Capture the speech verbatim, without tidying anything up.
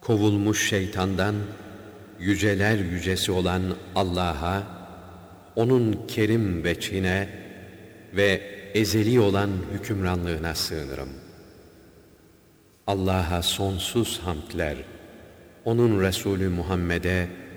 kovulmuş şeytandan yüceler yücesi olan Allah'a, onun kerim veçhine ve ezeli olan hükümranlığına sığınırım. Allah'a sonsuz hamdler, onun Resulü Muhammed'e